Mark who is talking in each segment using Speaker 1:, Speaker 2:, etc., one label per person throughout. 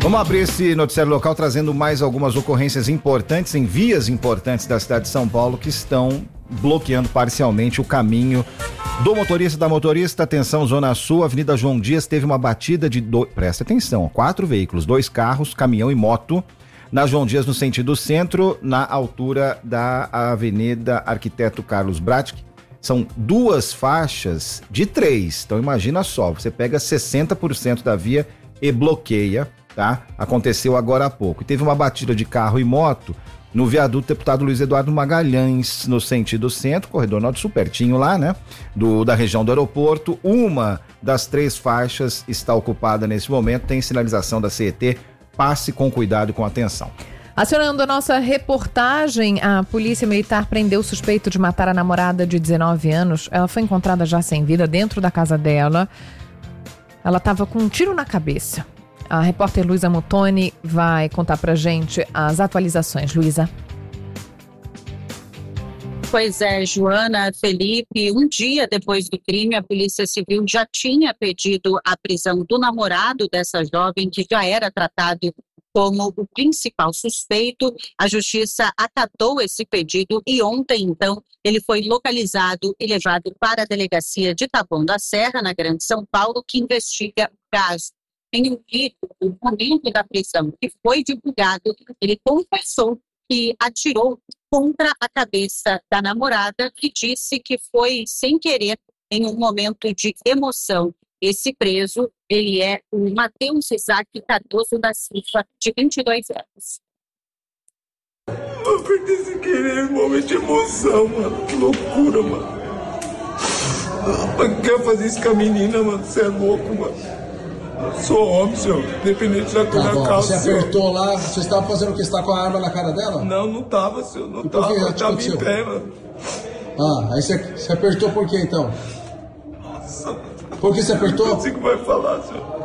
Speaker 1: Vamos abrir esse noticiário local trazendo mais algumas ocorrências importantes em vias importantes da cidade de São Paulo que estão bloqueando parcialmente o caminho do motorista da motorista. Atenção, Zona Sul, Avenida João Dias teve uma batida de presta atenção, 4 veículos, 2 carros, caminhão e moto, na João Dias no sentido centro, na altura da Avenida Arquiteto Carlos Bratic. São 2 faixas de 3, então imagina só, você pega 60% da via e bloqueia, tá? Aconteceu agora há pouco. E teve uma batida de carro e moto no viaduto Deputado Luiz Eduardo Magalhães, no sentido centro, corredor norte-sul, pertinho lá, né? Da região do aeroporto. Uma das 3 faixas está ocupada nesse momento, tem sinalização da CET, passe com cuidado e com atenção.
Speaker 2: Acionando a nossa reportagem, a Polícia Militar prendeu o suspeito de matar a namorada de 19 anos. Ela foi encontrada já sem vida dentro da casa dela. Ela estava com um tiro na cabeça. A repórter Luísa Muttoni vai contar pra gente as atualizações. Luísa.
Speaker 3: Pois é, Joana, Felipe, um dia depois do crime, a Polícia Civil já tinha pedido a prisão do namorado dessa jovem, que já era tratado como o principal suspeito. A Justiça acatou esse pedido e ontem, então, ele foi localizado e levado para a delegacia de Taboão da Serra, na Grande São Paulo, que investiga o caso. Em um vídeo, no momento da prisão que foi divulgado, ele confessou que atirou contra a cabeça da namorada, que disse que foi sem querer, em um momento de emoção. Esse preso, ele é o Matheus Isaac Cardoso da Silva, de 22 anos.
Speaker 4: Eu perdi sem querer, um momento de emoção, mano. Que loucura, mano. Eu quero fazer isso com a menina, mano. Você é louco, mano. Eu sou homem, senhor. Independente da cor da calça.
Speaker 5: Você apertou lá, você estava fazendo o que? Você está com a arma na cara dela?
Speaker 4: Não tava, senhor. Não tava. Eu tava em pé, mano.
Speaker 5: Ah, aí você apertou por quê, então?
Speaker 4: Nossa.
Speaker 5: Por que você apertou?
Speaker 4: Não consigo mais falar, senhor.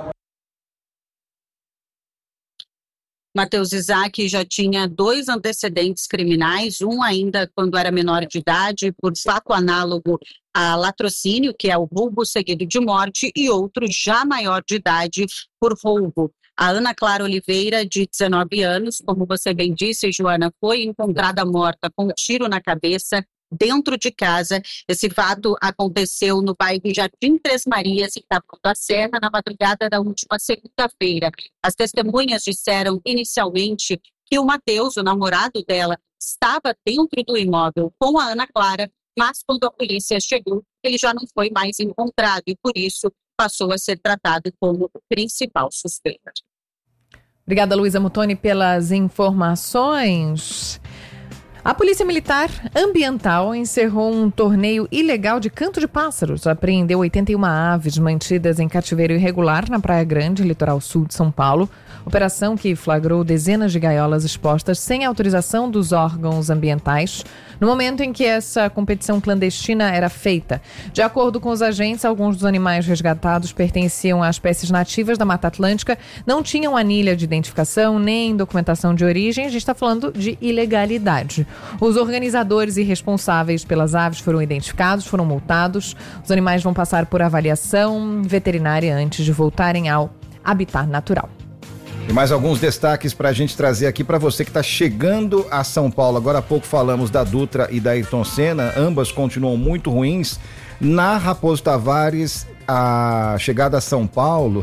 Speaker 3: Matheus Isaac já tinha 2 antecedentes criminais, um ainda quando era menor de idade, por fato análogo a latrocínio, que é o roubo seguido de morte, e outro já maior de idade por roubo. A Ana Clara Oliveira, de 19 anos, como você bem disse, Joana, foi encontrada morta com um tiro na cabeça dentro de casa. Esse fato aconteceu no bairro Jardim Três Marias, em Taboão da Serra, na madrugada da última segunda-feira. As testemunhas disseram inicialmente que o Matheus, o namorado dela, estava dentro do imóvel com a Ana Clara, mas quando a polícia chegou, ele já não foi mais encontrado e, por isso, passou a ser tratado como o principal suspeito.
Speaker 2: Obrigada, Luísa Muttoni, pelas informações. A Polícia Militar Ambiental encerrou um torneio ilegal de canto de pássaros. Apreendeu 81 aves mantidas em cativeiro irregular na Praia Grande, litoral sul de São Paulo. Operação que flagrou dezenas de gaiolas expostas sem autorização dos órgãos ambientais no momento em que essa competição clandestina era feita. De acordo com os agentes, alguns dos animais resgatados pertenciam a espécies nativas da Mata Atlântica, não tinham anilha de identificação nem documentação de origem. A gente está falando de ilegalidade. Os organizadores e responsáveis pelas aves foram identificados, foram multados. Os animais vão passar por avaliação veterinária antes de voltarem ao habitat natural.
Speaker 1: E mais alguns destaques para a gente trazer aqui para você que está chegando a São Paulo. Agora há pouco falamos da Dutra e da Ayrton Senna, ambas continuam muito ruins. Na Raposo Tavares, a chegada a São Paulo,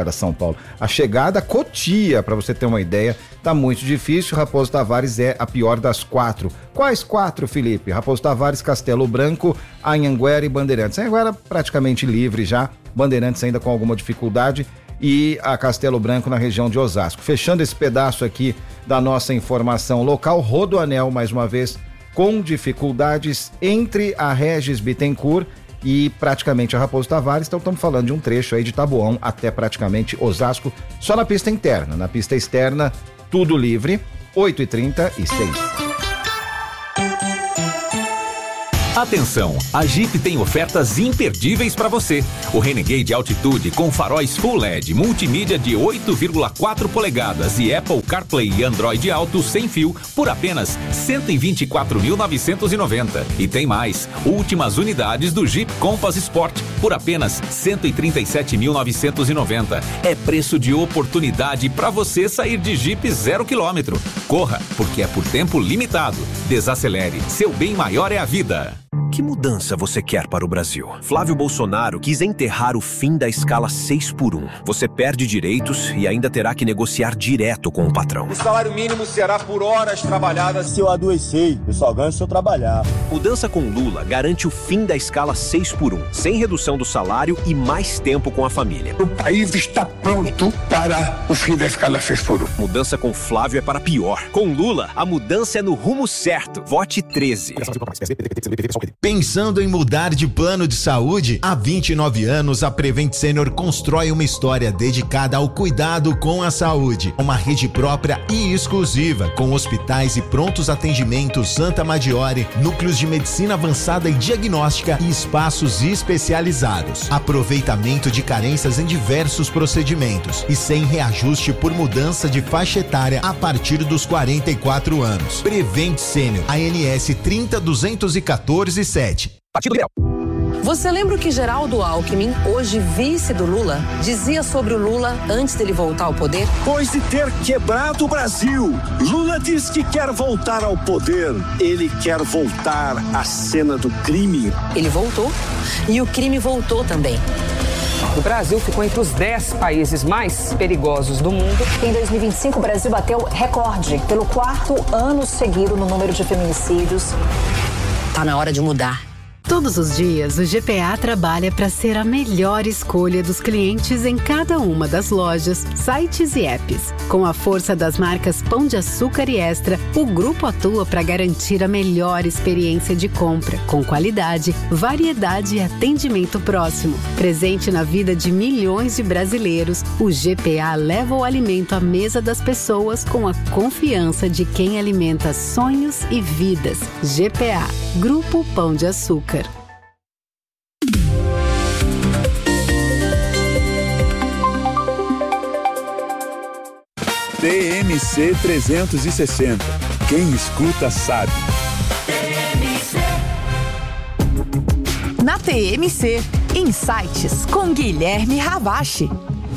Speaker 1: a chegada a Cotia, para você ter uma ideia, tá muito difícil. Raposo Tavares é a pior das 4. Quais 4, Felipe? Raposo Tavares, Castelo Branco, Anhanguera e Bandeirantes. Anhanguera praticamente livre já, Bandeirantes ainda com alguma dificuldade, e a Castelo Branco na região de Osasco. Fechando esse pedaço aqui da nossa informação local, Rodoanel, mais uma vez, com dificuldades entre a Regis Bittencourt e praticamente a Raposo Tavares. Então estamos falando de um trecho aí de Taboão até praticamente Osasco, só na pista interna. Na pista externa, tudo livre, 8h36.
Speaker 6: Atenção, a Jeep tem ofertas imperdíveis para você. O Renegade Altitude com faróis Full LED, multimídia de 8,4 polegadas e Apple CarPlay e Android Auto sem fio por apenas R$ 124.990. E tem mais, últimas unidades do Jeep Compass Sport por apenas R$ 137.990. É preço de oportunidade para você sair de Jeep 0 km. Corra, porque é por tempo limitado. Desacelere, seu bem maior é a vida.
Speaker 7: Que mudança você quer para o Brasil? Flávio Bolsonaro quis enterrar o fim da escala 6x1. Você perde direitos e ainda terá que negociar direto com o patrão.
Speaker 8: O salário mínimo será por horas trabalhadas.
Speaker 9: Se eu adoecer, eu só ganho se eu trabalhar.
Speaker 7: Mudança com Lula garante o fim da escala 6x1, sem redução do salário e mais tempo com a família.
Speaker 10: O país está pronto para o fim da escala 6x1.
Speaker 7: Mudança com Flávio é para pior. Com Lula, a mudança é no rumo certo. Vote 13.
Speaker 11: Pensando em mudar de plano de saúde? Há 29 anos, a Prevent Senior constrói uma história dedicada ao cuidado com a saúde. Uma rede própria e exclusiva, com hospitais e prontos atendimentos Santa Maggiore, núcleos de medicina avançada e diagnóstica e espaços especializados. Aproveitamento de carências em diversos procedimentos e sem reajuste por mudança de faixa etária a partir dos 44 anos. Prevent Senior, ANS 30.214.7.
Speaker 12: Partido Liberal. Você lembra o que Geraldo Alckmin, hoje vice do Lula, dizia sobre o Lula antes dele voltar ao poder?
Speaker 13: Depois de ter quebrado o Brasil, Lula diz que quer voltar ao poder. Ele quer voltar à cena do crime.
Speaker 12: Ele voltou e o crime voltou também.
Speaker 14: O Brasil ficou entre os 10 países mais perigosos do mundo.
Speaker 15: Em 2025, o Brasil bateu recorde pelo 4º ano seguido no número de feminicídios.
Speaker 12: Tá na hora de mudar.
Speaker 16: Todos os dias, o GPA trabalha para ser a melhor escolha dos clientes em cada uma das lojas, sites e apps. Com a força das marcas Pão de Açúcar e Extra, o grupo atua para garantir a melhor experiência de compra, com qualidade, variedade e atendimento próximo. Presente na vida de milhões de brasileiros, o GPA leva o alimento à mesa das pessoas com a confiança de quem alimenta sonhos e vidas. GPA, Grupo Pão de Açúcar.
Speaker 17: TMC 360. Quem escuta sabe.
Speaker 18: Na TMC, Insights com Guilherme Ravache.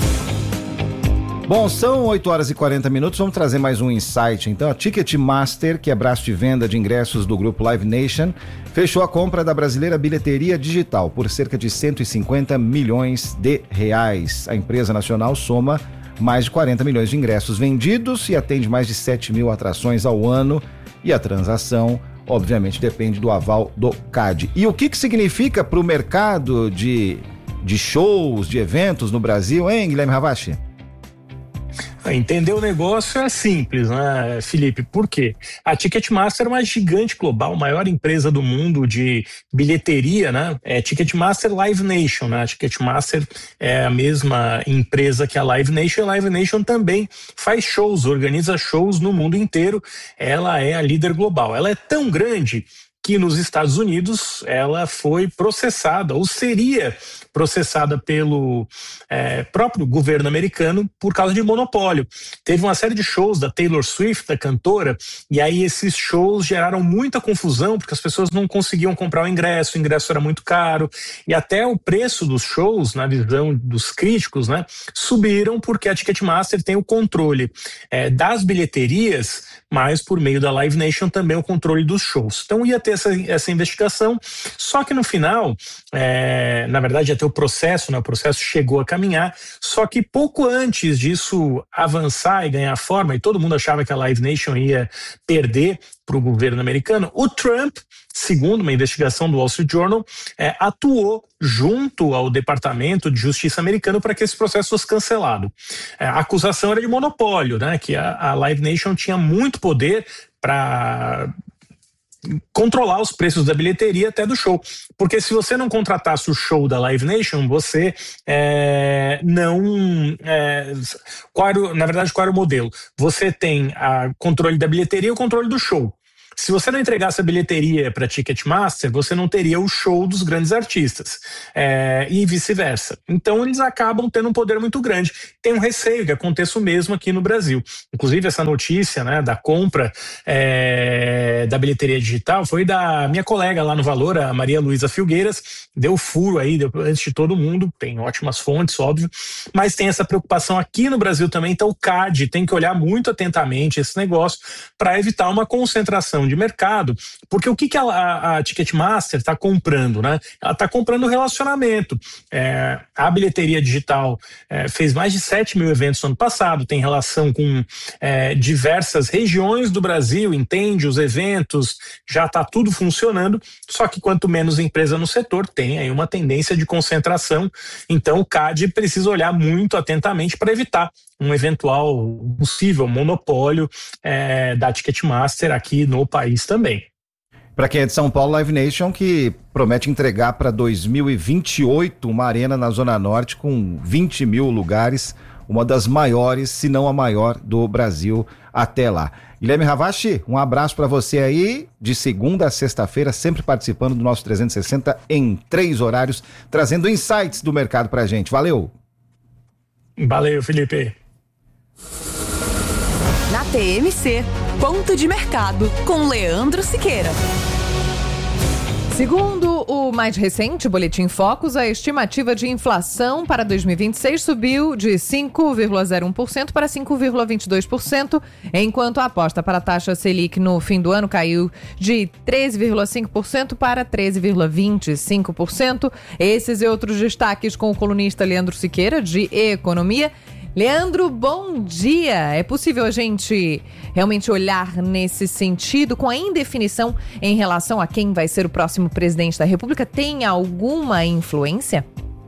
Speaker 1: Bom, são 8 horas e 40 minutos, vamos trazer mais um insight. Então, a Ticketmaster, que é braço de venda de ingressos do grupo Live Nation, fechou a compra da brasileira Bilheteria Digital por cerca de 150 milhões de reais. A empresa nacional soma mais de 40 milhões de ingressos vendidos e atende mais de 7 mil atrações ao ano, e a transação, obviamente, depende do aval do CAD. E o que significa para o mercado de shows, de eventos no Brasil, hein, Guilherme Ravache?
Speaker 19: Entender o negócio é simples, né, Felipe? Por quê? A Ticketmaster é uma gigante global, maior empresa do mundo de bilheteria, né? É Ticketmaster Live Nation, né? A Ticketmaster é a mesma empresa que a Live Nation. A Live Nation também faz shows, organiza shows no mundo inteiro. Ela é a líder global. Ela é tão grande que nos Estados Unidos ela foi processada, ou seria processada pelo próprio governo americano por causa de monopólio. Teve uma série de shows da Taylor Swift, da cantora, e aí esses shows geraram muita confusão, porque as pessoas não conseguiam comprar o ingresso era muito caro, e até o preço dos shows, na visão dos críticos, né, subiram, porque a Ticketmaster tem o controle das bilheterias, mas por meio da Live Nation também o controle dos shows. Então ia ter essa investigação, só que no final, na verdade ia ter o processo, né? O processo chegou a caminhar, só que pouco antes disso avançar e ganhar forma, e todo mundo achava que a Live Nation ia perder para o governo americano, o Trump, segundo uma investigação do Wall Street Journal, atuou junto ao Departamento de Justiça americano para que esse processo fosse cancelado. A acusação era de monopólio, né? Que a Live Nation tinha muito poder para controlar os preços da bilheteria até do show, porque se você não contratasse o show da Live Nation, você qual era o modelo? Você tem o controle da bilheteria e o controle do show. Se você não entregasse a bilheteria para Ticketmaster, você não teria o show dos grandes artistas, e vice-versa. Então eles acabam tendo um poder muito grande. Tem um receio que aconteça o mesmo aqui no Brasil. Inclusive essa notícia, né, da compra da bilheteria digital foi da minha colega lá no Valor, a Maria Luísa Filgueiras, deu furo aí antes de todo mundo, tem ótimas fontes, óbvio, mas tem essa preocupação aqui no Brasil também. Então o CAD tem que olhar muito atentamente esse negócio para evitar uma concentração de mercado, porque o que a Ticketmaster está comprando, né? Ela está comprando relacionamento. A bilheteria digital fez mais de 7 mil eventos no ano passado, tem relação com diversas regiões do Brasil, entende os eventos, já está tudo funcionando, só que quanto menos empresa no setor, tem aí uma tendência de concentração. Então o CAD precisa olhar muito atentamente para evitar um eventual possível monopólio da Ticketmaster aqui no país também.
Speaker 1: Para quem é de São Paulo, Live Nation, que promete entregar para 2028 uma arena na Zona Norte com 20 mil lugares, uma das maiores, se não a maior do Brasil até lá. Guilherme Ravache, um abraço para você aí, de segunda a sexta-feira, sempre participando do nosso 360 em 3 horários, trazendo insights do mercado para a gente. Valeu!
Speaker 19: Valeu, Felipe!
Speaker 18: Na TMC, ponto de mercado com Leandro Siqueira.
Speaker 2: Segundo o mais recente Boletim Focus, a estimativa de inflação para 2026 subiu de 5,01% para 5,22%, enquanto a aposta para a taxa Selic no fim do ano caiu de 13,5% para 13,25%. Esses e outros destaques com o colunista Leandro Siqueira, de Economia. Leandro, bom dia! É possível a gente realmente olhar nesse sentido com a indefinição em relação a quem vai ser o próximo presidente da República? Tem alguma influência?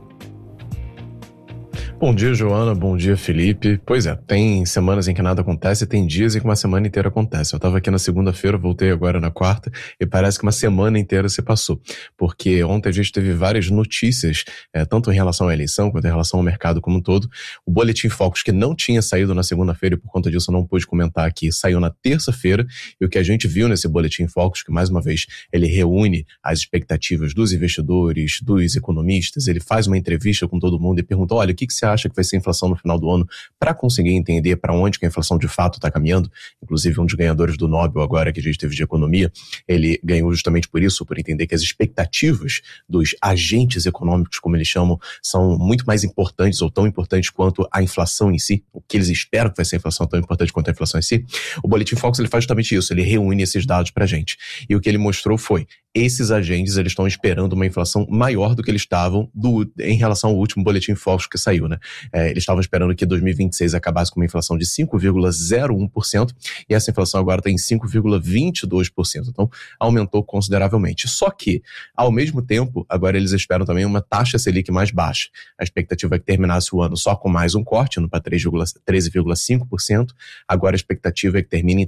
Speaker 20: Bom dia, Joana. Bom dia, Felipe. Pois é, tem semanas em que nada acontece e tem dias em que uma semana inteira acontece. Eu estava aqui na segunda-feira, voltei agora na quarta e parece que uma semana inteira se passou. Porque ontem a gente teve várias notícias, tanto em relação à eleição quanto em relação ao mercado como um todo. O Boletim Focus, que não tinha saído na segunda-feira e por conta disso eu não pude comentar aqui, saiu na terça-feira. E o que a gente viu nesse Boletim Focus, que mais uma vez ele reúne as expectativas dos investidores, dos economistas, ele faz uma entrevista com todo mundo e pergunta, olha, o que você acha que vai ser a inflação no final do ano, para conseguir entender para onde que a inflação de fato está caminhando. Inclusive um dos ganhadores do Nobel agora que a gente teve de economia, ele ganhou justamente por isso, por entender que as expectativas dos agentes econômicos, como eles chamam, são muito mais importantes ou tão importantes quanto a inflação em si. O que eles esperam que vai ser a inflação tão importante quanto a inflação em si. O Boletim Focus ele faz justamente isso, ele reúne esses dados para a gente. E o que ele mostrou foi, esses agentes eles estão esperando uma inflação maior do que eles estavam em relação ao último Boletim Focus que saiu, né? Eles estavam esperando que 2026 acabasse com uma inflação de 5,01% e essa inflação agora está em 5,22%. Então, aumentou consideravelmente. Só que, ao mesmo tempo, agora eles esperam também uma taxa Selic mais baixa. A expectativa é que terminasse o ano só com mais um corte, indo para 13,5%. Agora a expectativa é que termine em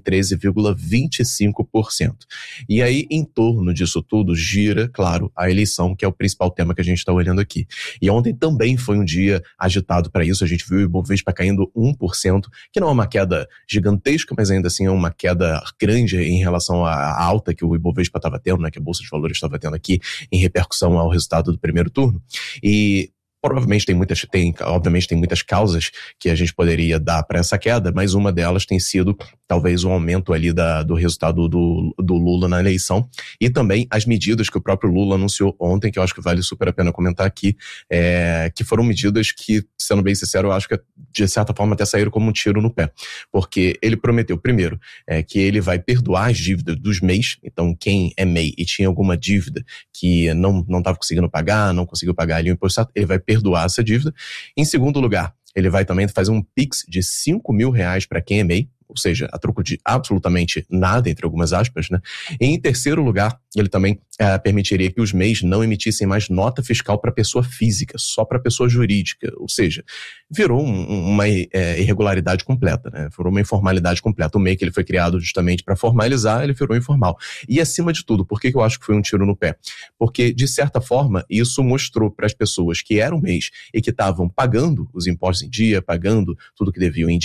Speaker 20: 13,25%. E aí, em torno disso tudo, gira, claro, a eleição, que é o principal tema que a gente está olhando aqui. E ontem também foi um dia agitado para isso, a gente viu o Ibovespa caindo 1%, que não é uma queda gigantesca, mas ainda assim é uma queda grande em relação à alta que o Ibovespa estava tendo, né, que a Bolsa de Valores estava tendo aqui, em repercussão ao resultado do primeiro turno. E provavelmente obviamente tem muitas causas que a gente poderia dar para essa queda, mas uma delas tem sido talvez o aumento ali do resultado do Lula na eleição e também as medidas que o próprio Lula anunciou ontem, que eu acho que vale super a pena comentar aqui, que foram medidas que, sendo bem sincero, eu acho que de certa forma até saíram como um tiro no pé, porque ele prometeu primeiro que ele vai perdoar as dívidas dos MEIs, então quem é MEI e tinha alguma dívida que não estava conseguindo pagar, não conseguiu pagar ali o imposto, ele vai perdoar essa dívida. Em segundo lugar, ele vai também fazer um Pix de R$5.000 para quem é MEI, ou seja, a troco de absolutamente nada, entre algumas aspas, né? E em terceiro lugar, ele também permitiria que os MEIs não emitissem mais nota fiscal para pessoa física, só para pessoa jurídica, ou seja, virou uma irregularidade completa, né? Virou uma informalidade completa. O MEI, que ele foi criado justamente para formalizar, ele virou informal. E acima de tudo, por que eu acho que foi um tiro no pé? Porque, de certa forma, isso mostrou para as pessoas que eram MEIs e que estavam pagando os impostos em dia, pagando tudo que deviam em dia,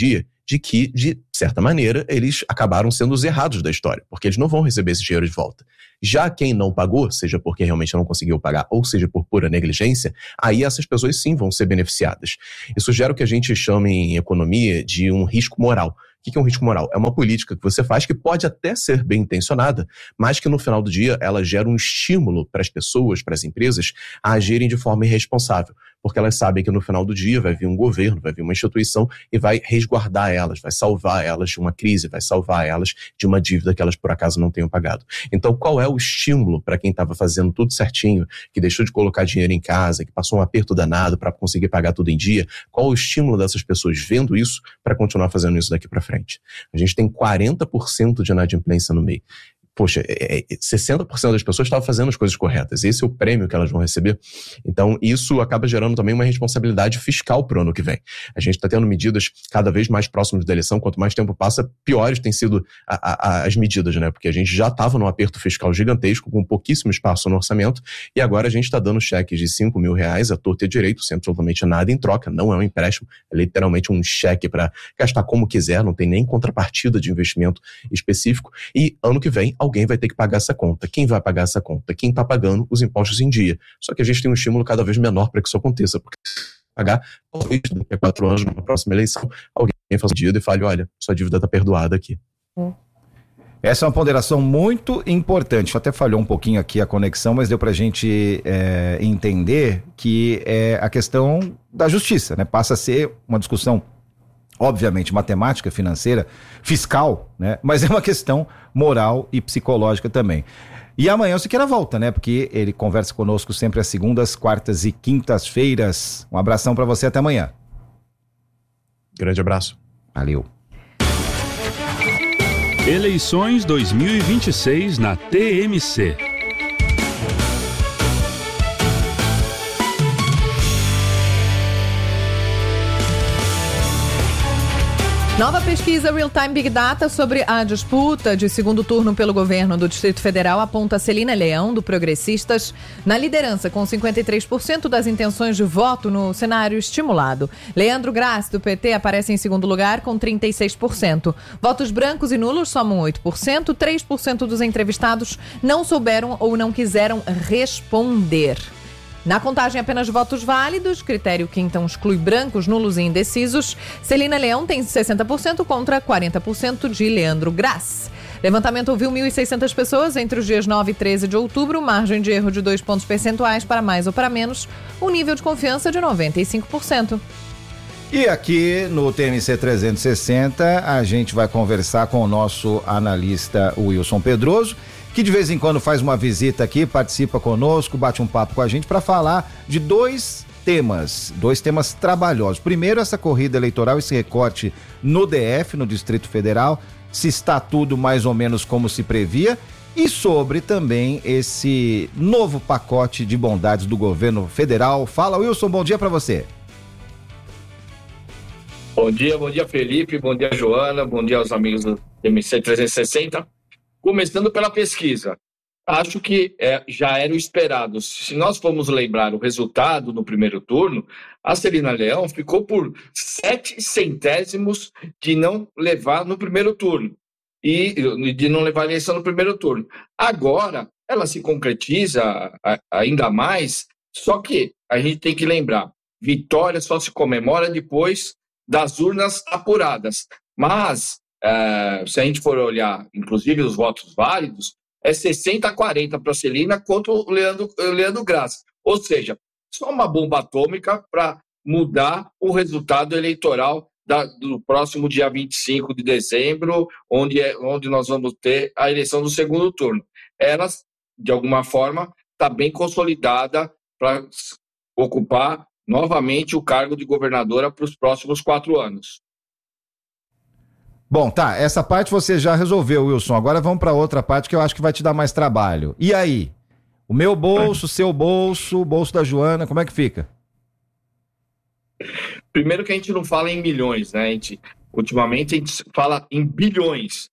Speaker 20: de que, de certa maneira, eles acabaram sendo os errados da história, porque eles não vão receber esse dinheiro de volta. Já quem não pagou, seja porque realmente não conseguiu pagar, ou seja por pura negligência, aí essas pessoas sim vão ser beneficiadas. Isso gera o que a gente chama em economia de um risco moral. O que é um risco moral? É uma política que você faz que pode até ser bem intencionada, mas que no final do dia ela gera um estímulo para as pessoas, para as empresas, a agirem de forma irresponsável, porque elas sabem que no final do dia vai vir um governo, vai vir uma instituição e vai resguardar elas, vai salvar elas de uma crise, vai salvar elas de uma dívida que elas por acaso não tenham pagado. Então qual é o estímulo para quem estava fazendo tudo certinho, que deixou de colocar dinheiro em casa, que passou um aperto danado para conseguir pagar tudo em dia? Qual o estímulo dessas pessoas vendo isso para continuar fazendo isso daqui para frente? A gente tem 40% de inadimplência no MEI. Poxa, 60% das pessoas estavam fazendo as coisas corretas. Esse é o prêmio que elas vão receber. Então, isso acaba gerando também uma responsabilidade fiscal para o ano que vem. A gente está tendo medidas cada vez mais próximas da eleição. Quanto mais tempo passa, piores têm sido as medidas, né? Porque a gente já estava num aperto fiscal gigantesco, com pouquíssimo espaço no orçamento, e agora a gente está dando cheques de R$5.000 à torta e à direito, sem absolutamente nada em troca. Não é um empréstimo, é literalmente um cheque para gastar como quiser, não tem nem contrapartida de investimento específico. E ano que vem, alguém vai ter que pagar essa conta. Quem vai pagar essa conta? Quem está pagando os impostos em dia. Só que a gente tem um estímulo cada vez menor para que isso aconteça, porque pagar, talvez daqui a 4 anos, numa próxima eleição, alguém faça um pedido e fale, olha, sua dívida está perdoada aqui.
Speaker 1: Essa é uma ponderação muito importante. Até falhou um pouquinho aqui a conexão, mas deu para a gente entender que é a questão da justiça, né? Passa a ser uma discussão obviamente matemática, financeira, fiscal, né? Mas é uma questão moral e psicológica também. E amanhã o Siqueira volta, né? Porque ele conversa conosco sempre às segundas, quartas e quintas-feiras. Um abração para você, até amanhã.
Speaker 20: Grande abraço.
Speaker 1: Valeu.
Speaker 21: Eleições 2026 na TMC.
Speaker 2: Nova pesquisa Real Time Big Data sobre a disputa de segundo turno pelo governo do Distrito Federal aponta Celina Leão, do Progressistas, na liderança com 53% das intenções de voto no cenário estimulado. Leandro Grassi, do PT, aparece em segundo lugar com 36%. Votos brancos e nulos somam 8%, 3% dos entrevistados não souberam ou não quiseram responder. Na contagem apenas de votos válidos, critério que então exclui brancos, nulos e indecisos, Celina Leão tem 60% contra 40% de Leandro Grassi. Levantamento ouviu 1.600 pessoas entre os dias 9 e 13 de outubro, margem de erro de 2 pontos percentuais para mais ou para menos, um nível de confiança de 95%.
Speaker 1: E aqui no TMC 360 a gente vai conversar com o nosso analista Wilson Pedroso, que de vez em quando faz uma visita aqui, participa conosco, bate um papo com a gente para falar de dois temas trabalhosos. Primeiro, essa corrida eleitoral, esse recorte no DF, no Distrito Federal, se está tudo mais ou menos como se previa, e sobre também esse novo pacote de bondades do governo federal. Fala, Wilson, bom dia para você.
Speaker 22: Bom dia Felipe, bom dia Joana, bom dia aos amigos do TMC 360. Começando pela pesquisa, acho que já era o esperado. Se nós formos lembrar o resultado no primeiro turno, a Celina Leão ficou por 7 centésimos de não levar no primeiro turno e de não levar a eleição no primeiro turno. Agora, ela se concretiza ainda mais, só que a gente tem que lembrar, vitória só se comemora depois das urnas apuradas, mas se a gente for olhar, inclusive, os votos válidos, é 60-40 para a Celina contra o Leandro Grassi. Ou seja, só uma bomba atômica para mudar o resultado eleitoral do próximo dia 25 de dezembro, onde nós vamos ter a eleição do segundo turno. Ela, de alguma forma, está bem consolidada para ocupar novamente o cargo de governadora para os próximos 4 anos.
Speaker 1: Bom, tá, essa parte você já resolveu, Wilson. Agora vamos para outra parte que eu acho que vai te dar mais trabalho. E aí? O meu bolso, seu bolso, o bolso da Joana, como é que fica?
Speaker 22: Primeiro que a gente não fala em milhões, né? Ultimamente a gente fala em bilhões.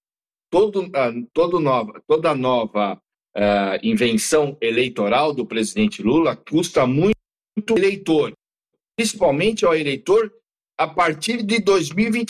Speaker 22: Toda nova invenção eleitoral do presidente Lula custa muito ao eleitor. Principalmente ao eleitor a partir de 2026.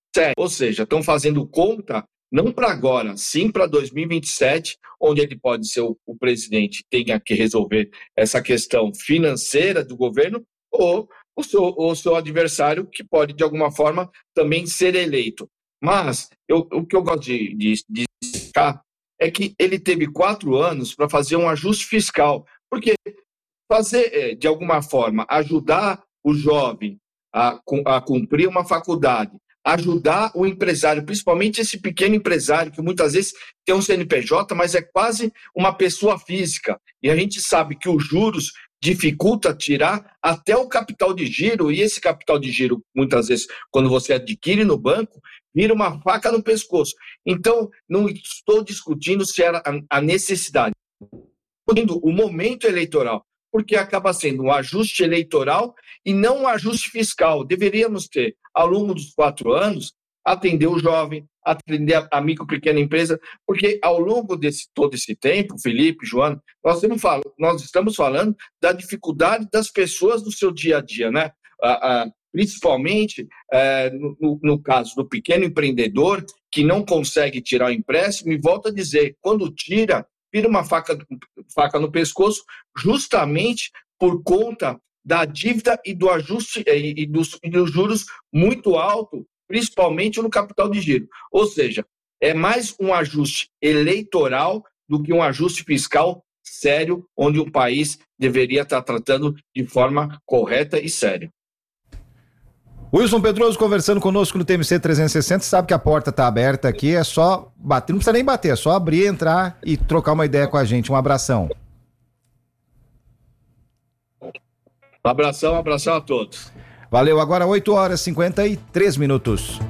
Speaker 22: sério. Ou seja, estão fazendo conta não para agora, sim para 2027, onde ele pode ser o presidente, tenha que resolver essa questão financeira do governo, ou o seu adversário, que pode, de alguma forma, também ser eleito. Mas o que eu gosto de destacar é que ele teve 4 anos para fazer um ajuste fiscal, porque fazer, de alguma forma, ajudar o jovem a cumprir uma faculdade, ajudar o empresário, principalmente esse pequeno empresário que muitas vezes tem um CNPJ, mas é quase uma pessoa física. E a gente sabe que os juros dificulta tirar até o capital de giro, e esse capital de giro, muitas vezes, quando você adquire no banco, vira uma faca no pescoço. Então, não estou discutindo se era a necessidade, o momento eleitoral, porque acaba sendo um ajuste eleitoral e não um ajuste fiscal. Deveríamos ter, ao longo dos 4 anos, atender o jovem, atender a micro, pequena empresa, porque ao longo todo esse tempo, Felipe, Joana, nós estamos falando da dificuldade das pessoas no seu dia a dia, né? Principalmente no caso do pequeno empreendedor que não consegue tirar o empréstimo, e volto a dizer, quando tira, vira uma faca no pescoço, justamente por conta da dívida e do ajuste e dos juros muito alto, principalmente no capital de giro. Ou seja, é mais um ajuste eleitoral do que um ajuste fiscal sério, onde o país deveria estar tratando de forma correta e séria.
Speaker 1: Wilson Pedroso conversando conosco no TMC 360, sabe que a porta está aberta aqui, é só bater, não precisa nem bater, é só abrir, entrar e trocar uma ideia com a gente. Um abração.
Speaker 22: Abração a todos.
Speaker 1: Valeu, agora 8h53.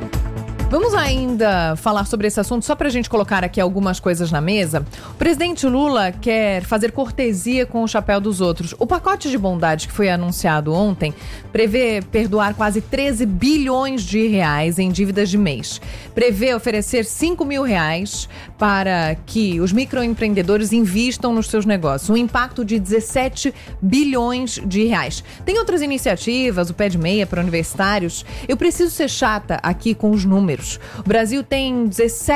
Speaker 2: Vamos ainda falar sobre esse assunto, só para a gente colocar aqui algumas coisas na mesa. O presidente Lula quer fazer cortesia com o chapéu dos outros. O pacote de bondade que foi anunciado ontem prevê perdoar quase 13 bilhões de reais em dívidas de mês. Prevê oferecer 5 mil reais para que os microempreendedores invistam nos seus negócios. Um impacto de 17 bilhões de reais. Tem outras iniciativas, o pé de meia para universitários. Eu preciso ser chata aqui com os números. O Brasil tem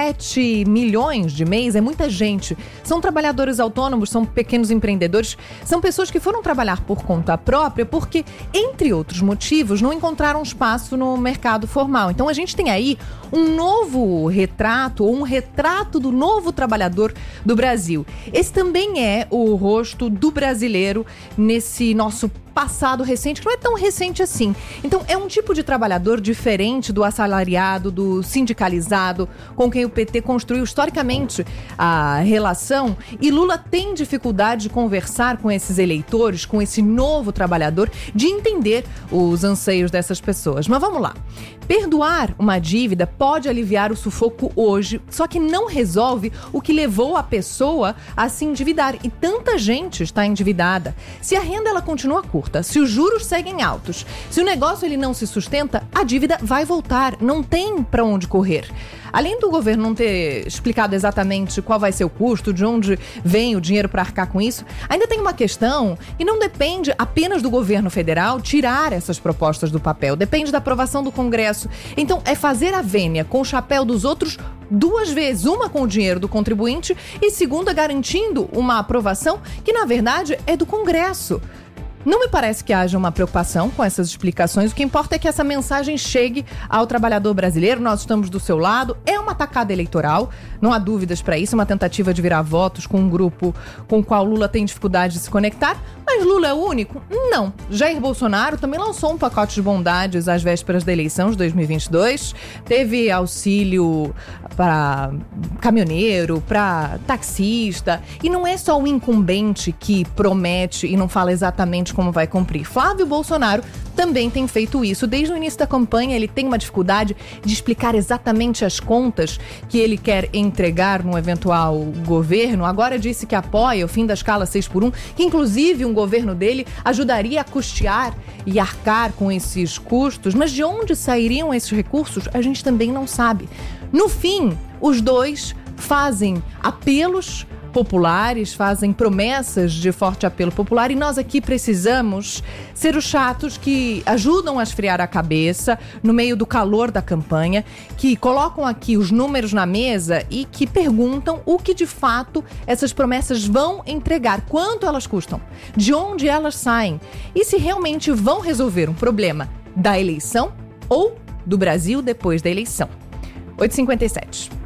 Speaker 2: 17 milhões de mês, é muita gente. São trabalhadores autônomos, são pequenos empreendedores, são pessoas que foram trabalhar por conta própria porque, entre outros motivos, não encontraram espaço no mercado formal. Então a gente tem aí um novo retrato, ou um retrato do novo trabalhador do Brasil. Esse também é o rosto do brasileiro nesse nosso passado recente, que não é tão recente assim. Então, é um tipo de trabalhador diferente do assalariado, do sindicalizado, com quem o PT construiu historicamente a relação, e Lula tem dificuldade de conversar com esses eleitores, com esse novo trabalhador, de entender os anseios dessas pessoas. Mas vamos lá. Perdoar uma dívida pode aliviar o sufoco hoje, só que não resolve o que levou a pessoa a se endividar. E tanta gente está endividada. Se a renda ela continua curta, se os juros seguem altos, se o negócio ele não se sustenta, a dívida vai voltar, não tem para onde correr. Além do governo não ter explicado exatamente qual vai ser o custo, de onde vem o dinheiro para arcar com isso, ainda tem uma questão que não depende apenas do governo federal tirar essas propostas do papel, depende da aprovação do Congresso. Então, é fazer a vênia com o chapéu dos outros 2 vezes, uma com o dinheiro do contribuinte e segunda garantindo uma aprovação que, na verdade, é do Congresso. Não me parece que haja uma preocupação com essas explicações. O que importa é que essa mensagem chegue ao trabalhador brasileiro. Nós estamos do seu lado. É uma tacada eleitoral, não há dúvidas para isso. É uma tentativa de virar votos com um grupo com o qual Lula tem dificuldade de se conectar. Mas Lula é o único? Não. Jair Bolsonaro também lançou um pacote de bondades às vésperas da eleição de 2022. Teve auxílio para caminhoneiro, para taxista. E não é só o incumbente que promete e não fala exatamente como vai cumprir. Flávio Bolsonaro também tem feito isso. Desde o início da campanha, ele tem uma dificuldade de explicar exatamente as contas que ele quer entregar no eventual governo. Agora disse que apoia o fim da escala 6x1, que inclusive um governo dele ajudaria a custear e arcar com esses custos. Mas de onde sairiam esses recursos, a gente também não sabe. No fim, os dois fazem apelos populares, fazem promessas de forte apelo popular, e nós aqui precisamos ser os chatos que ajudam a esfriar a cabeça no meio do calor da campanha, que colocam aqui os números na mesa e que perguntam o que de fato essas promessas vão entregar, quanto elas custam, de onde elas saem e se realmente vão resolver um problema da eleição ou do Brasil depois da eleição. 8h57.